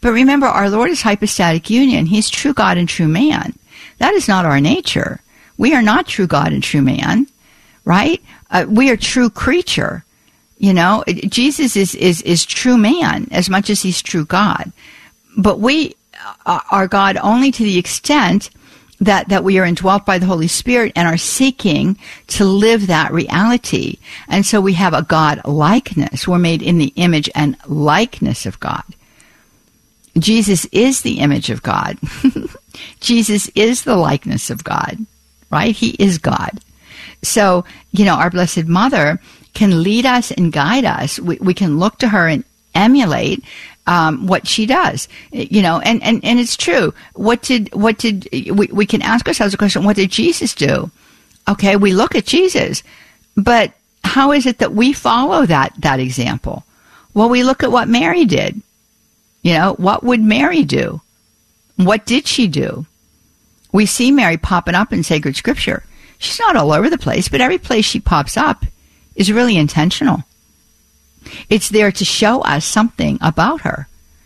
But remember, our Lord is hypostatic union. He's true God and true man. That is not our nature. We are not true God and true man, right? We are true creature. You know, Jesus is true man as much as he's true God. But we are God only to the extent that we are indwelt by the Holy Spirit and are seeking to live that reality. And so we have a God likeness. We're made in the image and likeness of God. Jesus is the image of God. Jesus is the likeness of God, right? He is God. So, you know, our Blessed Mother can lead us and guide us. We can look to her and emulate what she does, you know, and it's true. We can ask ourselves the question, what did Jesus do? Okay, we look at Jesus, but how is it that we follow that example? Well, we look at what Mary did. You know, what would Mary do? What did she do? We see Mary popping up in sacred scripture. She's not all over the place, but every place she pops up is really intentional. It's there to show us something about her.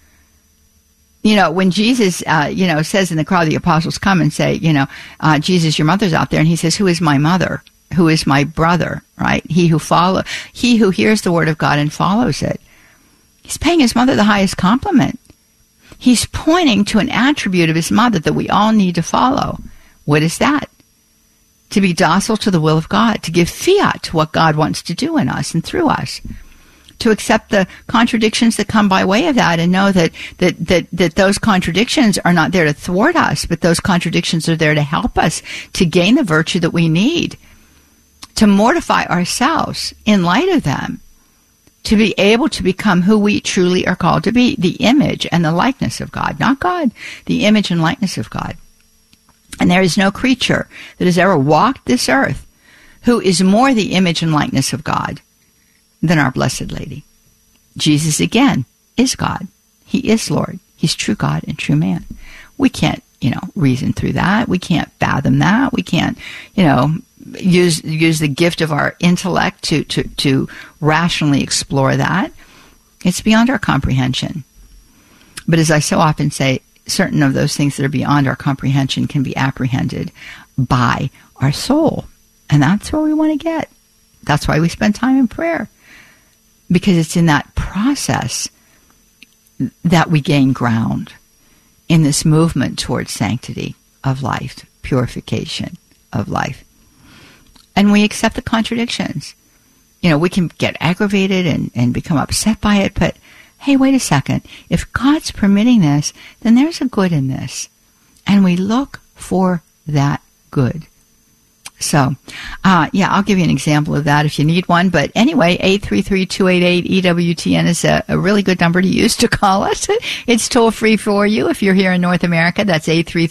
You know, when Jesus, says in the crowd, the apostles come and say, Jesus, your mother's out there. And he says, who is my mother? Who is my brother? Right? He who hears the word of God and follows it. He's paying his mother the highest compliment. He's pointing to an attribute of his mother that we all need to follow. What is that? To be docile to the will of God, to give fiat to what God wants to do in us and through us, to accept the contradictions that come by way of that and know that those contradictions are not there to thwart us, but those contradictions are there to help us to gain the virtue that we need, to mortify ourselves in light of them, to be able to become who we truly are called to be, the image and the likeness of God, not God, the image and likeness of God. And there is no creature that has ever walked this earth who is more the image and likeness of God than our Blessed Lady. Jesus, again, is God. He is Lord. He's true God and true man. We can't, reason through that. We can't fathom that. We can't, use the gift of our intellect to rationally explore that. It's beyond our comprehension. But as I so often say, certain of those things that are beyond our comprehension can be apprehended by our soul. And that's where we want to get. That's why we spend time in prayer. Because it's in that process that we gain ground in this movement towards sanctity of life, purification of life. And we accept the contradictions. We can get aggravated and become upset by it, but hey, wait a second. If God's permitting this, then there's a good in this. And we look for that good. So, I'll give you an example of that if you need one. But anyway, 833-288-EWTN is a really good number to use to call us. It's toll free for you if you're here in North America. That's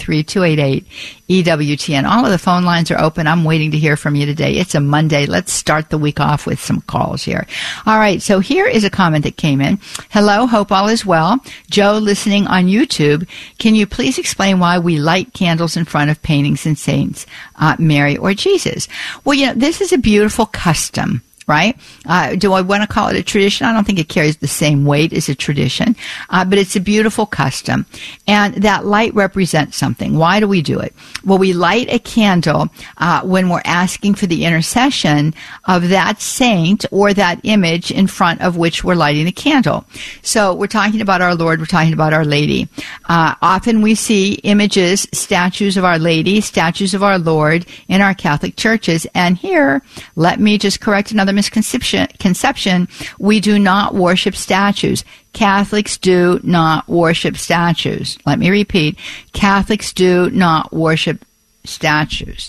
833-288-EWTN. All of the phone lines are open. I'm waiting to hear from you today. It's a Monday. Let's start the week off with some calls here. All right. So here is a comment that came in. Hello. Hope all is well. Joe, listening on YouTube. Can you please explain why we light candles in front of paintings and saints, Mary or Jesus? Well, this is a beautiful custom, right? Do I want to call it a tradition? I don't think it carries the same weight as a tradition, but it's a beautiful custom. And that light represents something. Why do we do it? Well, we light a candle when we're asking for the intercession of that saint or that image in front of which we're lighting the candle. So we're talking about our Lord, we're talking about Our Lady. Often we see images, statues of Our Lady, statues of our Lord in our Catholic churches. And here, let me just correct another misconception. We do not worship statues. Catholics do not worship statues. Let me repeat. Catholics do not worship statues.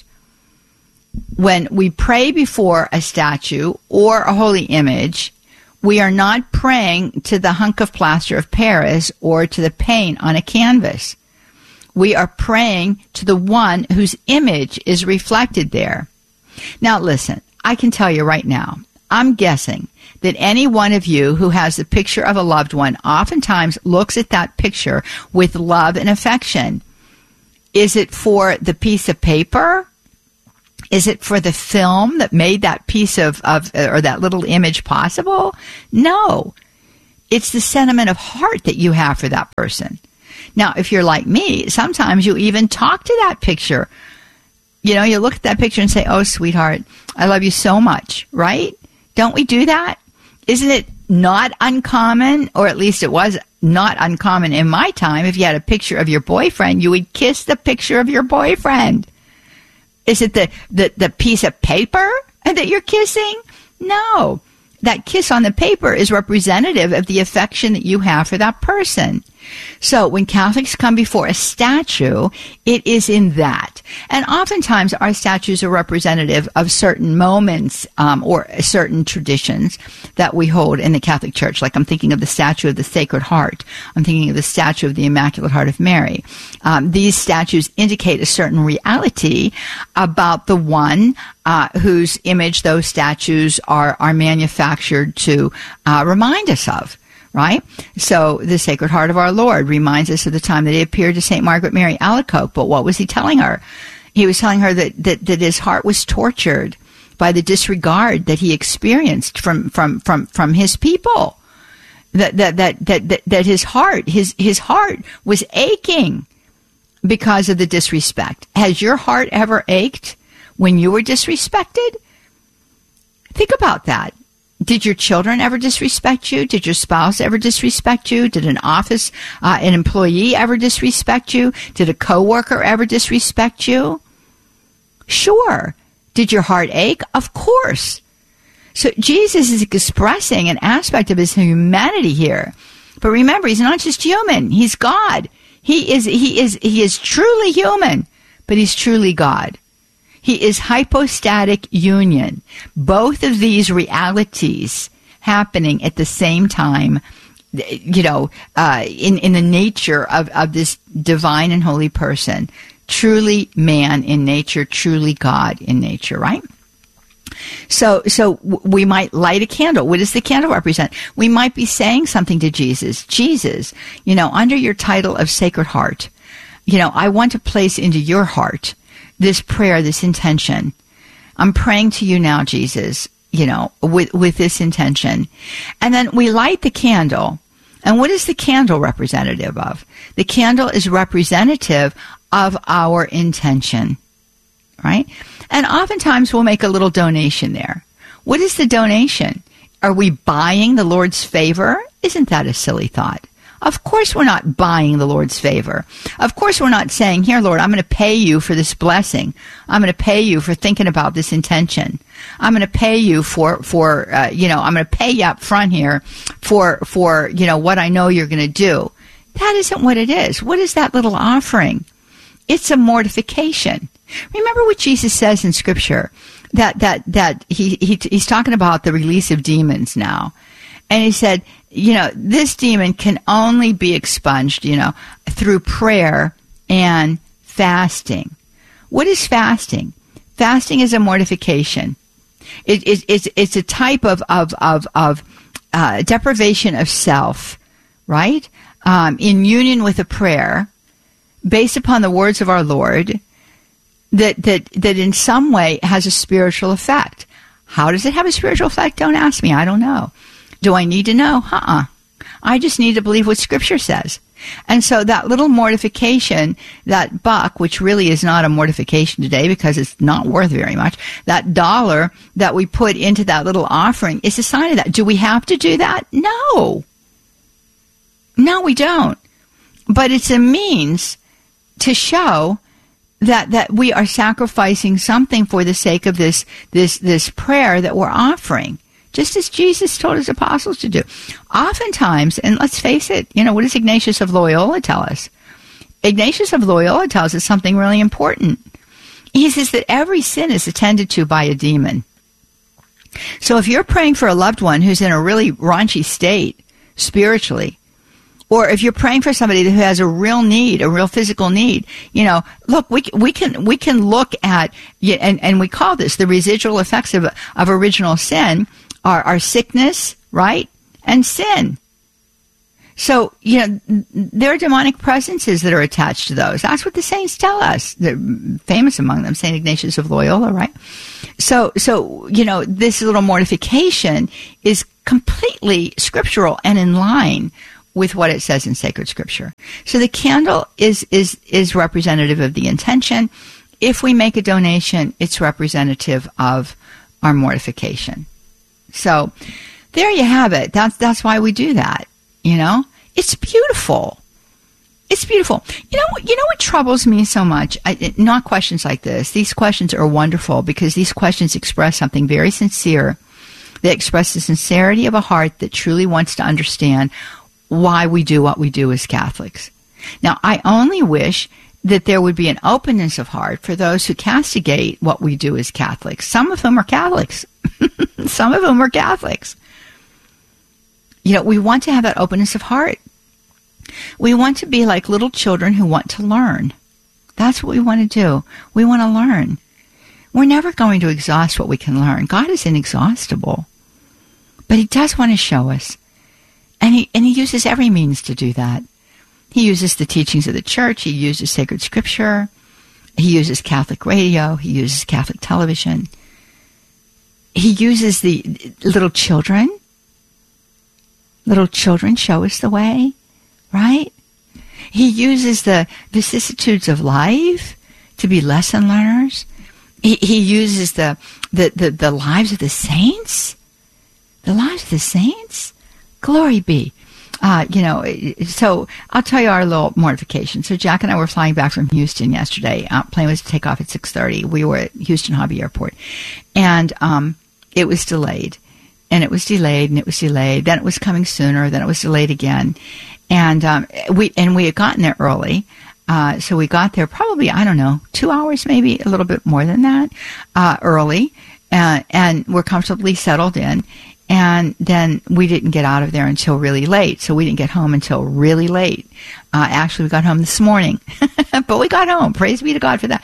When we pray before a statue or a holy image, we are not praying to the hunk of plaster of Paris or to the paint on a canvas. We are praying to the one whose image is reflected there. Now listen, I can tell you right now, I'm guessing that any one of you who has the picture of a loved one oftentimes looks at that picture with love and affection. Is it for the piece of paper? Is it for the film that made that piece of or that little image possible? No. It's the sentiment of heart that you have for that person. Now, if you're like me, sometimes you even talk to that picture. You know, you look at that picture and say, oh, sweetheart, I love you so much, right? Don't we do that? Isn't it not uncommon, or at least it was not uncommon in my time, if you had a picture of your boyfriend, you would kiss the picture of your boyfriend. Is it the piece of paper that you're kissing? No. That kiss on the paper is representative of the affection that you have for that person. So when Catholics come before a statue, it is in that. And oftentimes our statues are representative of certain moments or certain traditions that we hold in the Catholic Church. Like I'm thinking of the statue of the Sacred Heart. I'm thinking of the statue of the Immaculate Heart of Mary. These statues indicate a certain reality about the one whose image those statues are manufactured to remind us of. Right? So the Sacred Heart of our Lord reminds us of the time that he appeared to St. Margaret Mary Alacoque. But what was he telling her? He was telling her that his heart was tortured by the disregard that he experienced from his people. That his heart was aching because of the disrespect. Has your heart ever ached when you were disrespected? Think about that. Did your children ever disrespect you? Did your spouse ever disrespect you? Did an employee ever disrespect you? Did a coworker ever disrespect you? Sure. Did your heart ache? Of course. So Jesus is expressing an aspect of his humanity here. But remember, he's not just human. He's God. He is truly human, but he's truly God. He is hypostatic union. Both of these realities happening at the same time, you know, in the nature of this divine and holy person. Truly man in nature, truly God in nature, right? So we might light a candle. What does the candle represent? We might be saying something to Jesus. Jesus, you know, under your title of Sacred Heart, you know, I want to place into your heart this prayer, this intention. I'm praying to you now, Jesus, you know, with this intention. And then we light the candle. And what is the candle representative of? The candle is representative of our intention, right? And oftentimes we'll make a little donation there. What is the donation? Are we buying the Lord's favor? Isn't that a silly thought? Of course we're not buying the Lord's favor. Of course we're not saying, here, Lord, I'm going to pay you for this blessing. I'm going to pay you for thinking about this intention. I'm going to pay you for you know, I'm going to pay you up front here for, you know, what I know you're going to do. That isn't what it is. What is that little offering? It's a mortification. Remember what Jesus says in Scripture, that he's talking about the release of demons now. And he said, you know, this demon can only be expunged, you know, through prayer and fasting. What is fasting? Fasting is a mortification. It's a type of deprivation of self, right? In union with a prayer based upon the words of our Lord that in some way has a spiritual effect. How does it have a spiritual effect? Don't ask me. I don't know. Do I need to know? I just need to believe what Scripture says. And so that little mortification, that buck, which really is not a mortification today because it's not worth very much, that dollar that we put into that little offering is a sign of that. Do we have to do that? No. No, we don't. But it's a means to show that we are sacrificing something for the sake of this prayer that we're offering. Just as Jesus told his apostles to do. Oftentimes, and let's face it, you know, what does Ignatius of Loyola tell us? Ignatius of Loyola tells us something really important. He says that every sin is attended to by a demon. So if you're praying for a loved one who's in a really raunchy state spiritually, or if you're praying for somebody who has a real need, a real physical need, you know, look, we can look at, and we call this the residual effects of original sin, are sickness, right, and sin. So, you know, there are demonic presences that are attached to those. That's what the saints tell us. They're famous among them, St. Ignatius of Loyola, right? So, you know, this little mortification is completely scriptural and in line with what it says in sacred scripture. So the candle is representative of the intention. If we make a donation, it's representative of our mortification. So there you have it. That's why we do that. You know, it's beautiful. It's beautiful. You know what troubles me so much? Not questions like this. These questions are wonderful because these questions express something very sincere. They express the sincerity of a heart that truly wants to understand why we do what we do as Catholics. Now, I only wish that there would be an openness of heart for those who castigate what we do as Catholics. Some of whom are Catholics. Some of whom are Catholics. You know, we want to have that openness of heart. We want to be like little children who want to learn. That's what we want to do. We want to learn. We're never going to exhaust what we can learn. God is inexhaustible. But He does want to show us. And he uses every means to do that. He uses the teachings of the church. He uses sacred scripture. He uses Catholic radio. He uses Catholic television. He uses the little children. Little children show us the way, right? He uses the vicissitudes of life to be lesson learners. He uses the lives of the saints. The lives of the saints. Glory be. So I'll tell you our little mortification. So Jack and I were flying back from Houston yesterday. Plane was to take off at 6:30. We were at Houston Hobby Airport. And it was delayed. And it was delayed, and it was delayed. Then it was coming sooner. Then it was delayed again. And we had gotten there early. So we got there probably, 2 hours, maybe a little bit more than that, early. And we're comfortably settled in. And then we didn't get out of there until really late. So we didn't get home until really late. Actually, we got home this morning. But we got home. Praise be to God for that.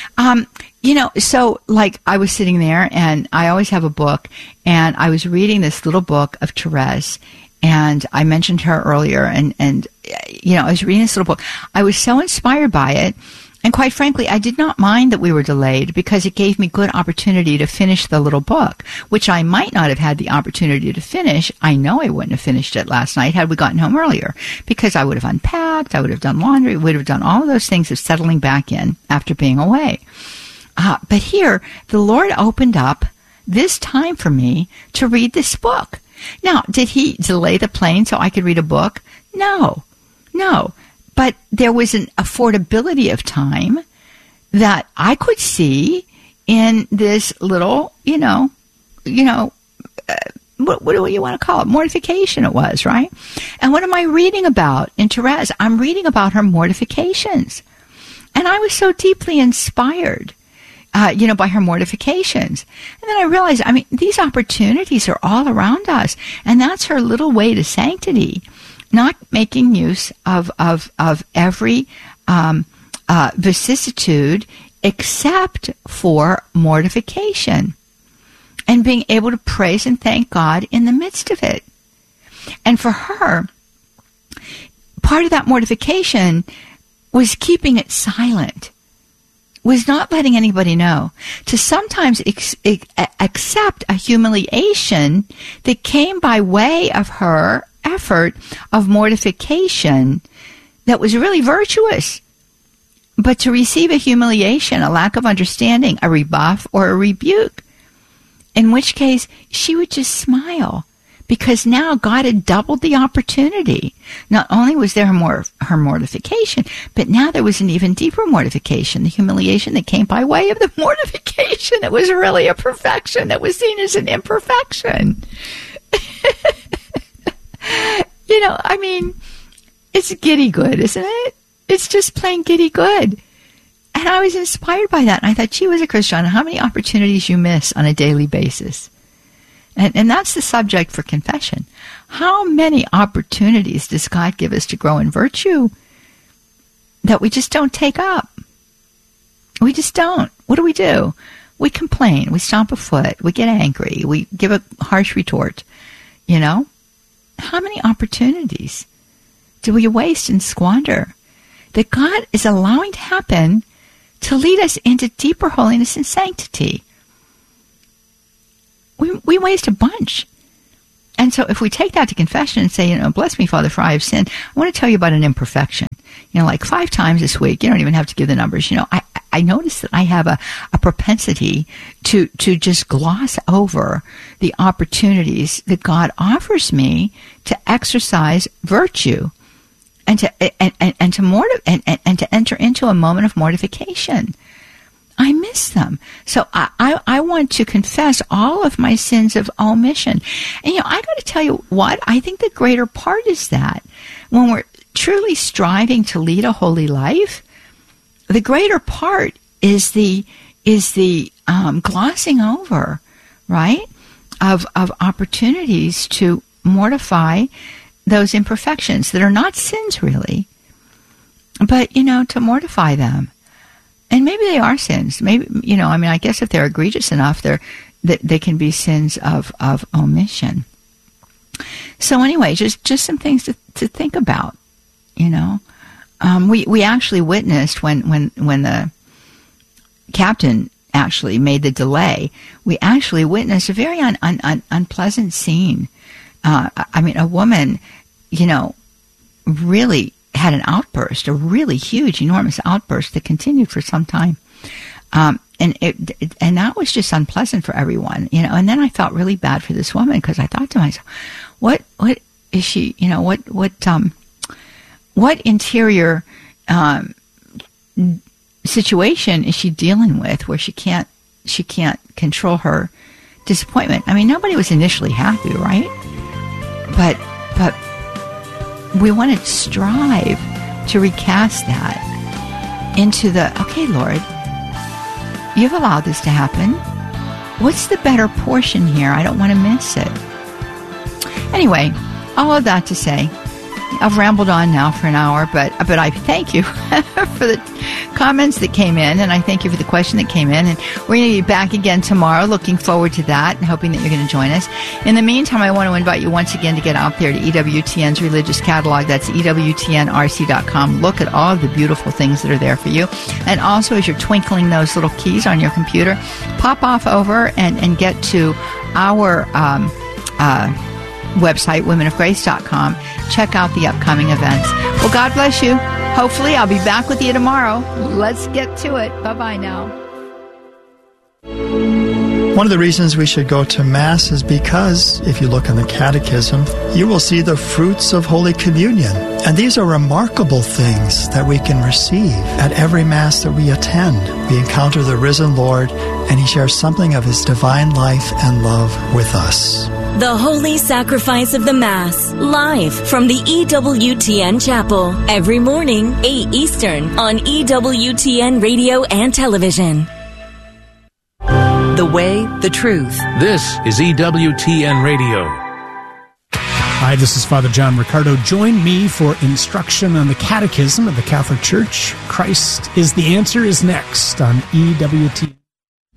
So like I was sitting there, and I always have a book, and I was reading this little book of Therese, and I mentioned her earlier, and I was reading this little book. I was so inspired by it. And quite frankly, I did not mind that we were delayed because it gave me good opportunity to finish the little book, which I might not have had the opportunity to finish. I know I wouldn't have finished it last night had we gotten home earlier, because I would have unpacked, I would have done laundry, would have done all of those things of settling back in after being away. But here, the Lord opened up this time for me to read this book. Now, did He delay the plane so I could read a book? No. But there was an affordability of time that I could see in this little, what do you want to call it? Mortification it was, right? And what am I reading about in Therese? I'm reading about her mortifications. And I was so deeply inspired, by her mortifications. And then I realized, these opportunities are all around us. And that's her little way to sanctity. Not making use of every vicissitude except for mortification, and being able to praise and thank God in the midst of it. And for her, part of that mortification was keeping it silent, was not letting anybody know, to sometimes accept a humiliation that came by way of her effort of mortification that was really virtuous. But to receive a humiliation, a lack of understanding, a rebuff, or a rebuke, in which case she would just smile, because now God had doubled the opportunity. Not only was there her mortification, but now there was an even deeper mortification, the humiliation that came by way of the mortification. It was really a perfection that was seen as an imperfection. It's giddy good, isn't it? It's just plain giddy good. And I was inspired by that. And I thought, gee whiz, Christiana, how many opportunities you miss on a daily basis? And that's the subject for confession. How many opportunities does God give us to grow in virtue that we just don't take up? We just don't. What do? We complain. We stomp a foot. We get angry. We give a harsh retort. How many opportunities do we waste and squander that God is allowing to happen to lead us into deeper holiness and sanctity? We waste a bunch. And so if we take that to confession and say, bless me, Father, for I have sinned, I want to tell you about an imperfection. Like 5 times this week, you don't even have to give the numbers. I notice that I have a propensity to just gloss over the opportunities that God offers me to exercise virtue and to enter into a moment of mortification. I miss them. So I want to confess all of my sins of omission. And, I got to tell you what, I think the greater part is that when we're truly striving to lead a holy life, the greater part is the glossing over, right, of opportunities to mortify those imperfections that are not sins really, but, to mortify them. And maybe they are sins. Maybe, I guess if they're egregious enough, they can be sins of omission. So anyway, just some things to think about, We actually witnessed when the captain actually made the delay, we actually witnessed a very unpleasant scene. A woman, really had an outburst, a really huge, enormous outburst that continued for some time. And that was just unpleasant for everyone, and then I felt really bad for this woman because I thought to myself, what is she, what interior, situation is she dealing with where she can't control her disappointment? Nobody was initially happy, right? But we want to strive to recast that into okay, Lord, you've allowed this to happen. What's the better portion here? I don't want to miss it. Anyway, all of that to say, I've rambled on now for an hour, but I thank you for the comments that came in, and I thank you for the question that came in, and we're going to be back again tomorrow. Looking forward to that and hoping that you're going to join us. In the meantime, I want to invite you once again to get out there to EWTN's religious catalog. That's EWTNRC.com. Look at all of the beautiful things that are there for you. And also, as you're twinkling those little keys on your computer, pop off over and get to our website, womenofgrace.com. Check out the upcoming events. Well, God bless you. Hopefully, I'll be back with you tomorrow. Let's get to it. Bye-bye now. One of the reasons we should go to Mass is because, if you look in the Catechism, you will see the fruits of Holy Communion. And these are remarkable things that we can receive at every Mass that we attend. We encounter the risen Lord, and He shares something of His divine life and love with us. The Holy Sacrifice of the Mass, live from the EWTN Chapel, every morning, 8 Eastern, on EWTN Radio and Television. The way, the truth. This is EWTN Radio. Hi, this is Father John Riccardo. Join me for instruction on the Catechism of the Catholic Church. Christ is the Answer is next on EWTN.